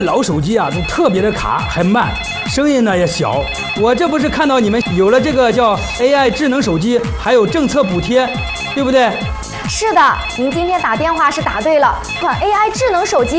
老手机啊都特别的卡，还慢，声音呢也小。我这不是看到你们有了这个叫 AI 智能手机，还有政策补贴，对不对？ 是的，您今天打电话是打对了，款 AI 智能手机